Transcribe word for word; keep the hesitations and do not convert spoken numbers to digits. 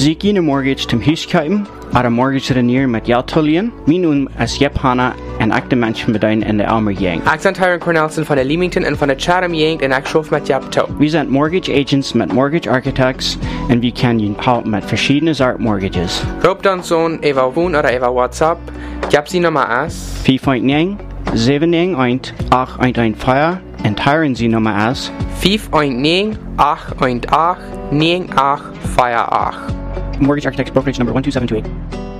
Sie gehen een mortgage tem huiskuipen, ar een mortgage reneer met Jaltolien, min um as Jep Hanna en acte mensen beduin in de Elmer Yang. Ik ben Tyron Cornelson van de Leamington en van de Chatham Yang en ik schoof met Jep Toe. We zijn mortgage agents met mortgage architects en we kan je helpen met verschillende soort mortgages. Roep dan zo'n eva woon of eva WhatsApp. Jep sie nummer is vijf negen zeven negen acht een een vijf en Tyron sie nummer is vijf negen acht een acht negen acht vijf acht. Mortgage Architects Brokerage number one two seven two eight.